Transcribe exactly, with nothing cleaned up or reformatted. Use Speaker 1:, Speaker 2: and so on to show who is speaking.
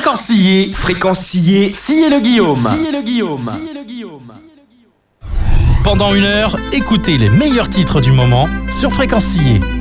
Speaker 1: Fréquenciller, fréquenciller, sciez le Guillaume. Sciez le Guillaume. Sciez le Guillaume.
Speaker 2: Pendant une heure, écoutez les meilleurs titres du moment sur Fréquenciller.